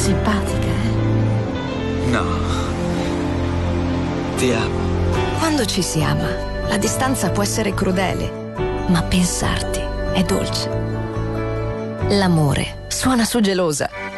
simpatica, No. Ti amo. Quando ci si ama, la distanza può essere crudele, ma pensarti è dolce. L'amore suona su Gelosa.